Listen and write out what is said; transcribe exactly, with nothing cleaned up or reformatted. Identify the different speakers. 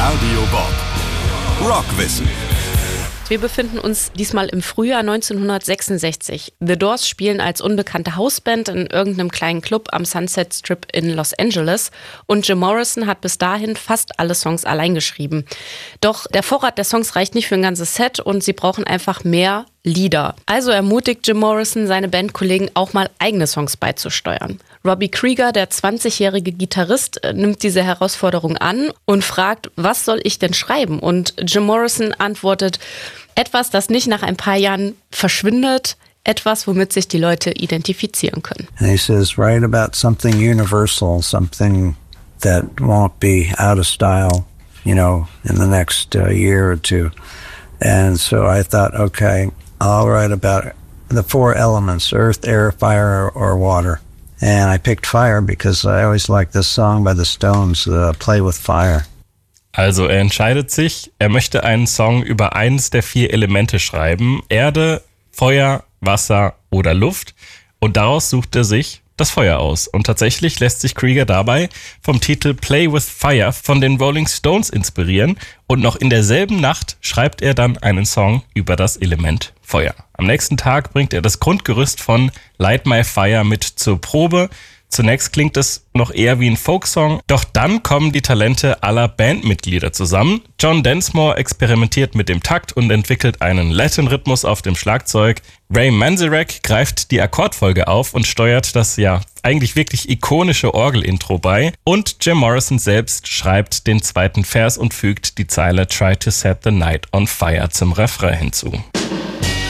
Speaker 1: Radio Bob. Rockwissen.
Speaker 2: Wir befinden uns diesmal im Frühjahr neunzehnhundertsechsundsechzig. The Doors spielen als unbekannte Hausband in irgendeinem kleinen Club am Sunset Strip in Los Angeles und Jim Morrison hat bis dahin fast alle Songs allein geschrieben. Doch der Vorrat der Songs reicht nicht für ein ganzes Set und sie brauchen einfach mehr Lieder. Also ermutigt Jim Morrison seine Bandkollegen auch mal eigene Songs beizusteuern. Robbie Krieger, der zwanzigjährige Gitarrist, nimmt diese Herausforderung an und fragt, was soll ich denn schreiben? Und Jim Morrison antwortet, etwas, das nicht nach ein paar Jahren verschwindet, etwas, womit sich die Leute identifizieren können.
Speaker 3: And he says, write about something universal, something that won't be out of style, you know, in the next uh, year or two. And so I thought, okay, I'll write about the four elements, earth, air, fire, or water. And I picked fire because I always liked this song by the Stones, uh, Play with Fire.
Speaker 4: Also er entscheidet sich, er möchte einen Song über eines der vier Elemente schreiben. Erde, Feuer, Wasser oder Luft. Und daraus sucht er sich das Feuer aus. Und tatsächlich lässt sich Krieger dabei vom Titel Play with Fire von den Rolling Stones inspirieren. Und noch in derselben Nacht schreibt er dann einen Song über das Element Feuer. Am nächsten Tag bringt er das Grundgerüst von Light My Fire mit zur Probe. Zunächst klingt es noch eher wie ein Folksong, doch dann kommen die Talente aller Bandmitglieder zusammen. John Densmore experimentiert mit dem Takt und entwickelt einen Latin-Rhythmus auf dem Schlagzeug. Ray Manzarek greift die Akkordfolge auf und steuert das ja eigentlich wirklich ikonische Orgelintro bei. Und Jim Morrison selbst schreibt den zweiten Vers und fügt die Zeile Try to set the night on fire zum Refrain hinzu.